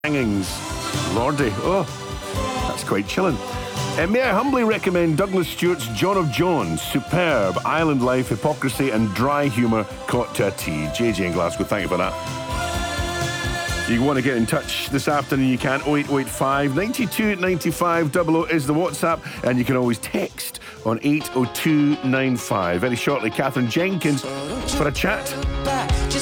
hangings. Lordy, oh, that's quite chilling. May I humbly recommend Douglas Stewart's John of John. Superb island life, hypocrisy and dry humour caught to a T. JJ in Glasgow, thank you for that. If you want to get in touch this afternoon, you can. 0885 92 95 00 is the WhatsApp, and you can always text on 80295. Very shortly, Catherine Jenkins for a chat.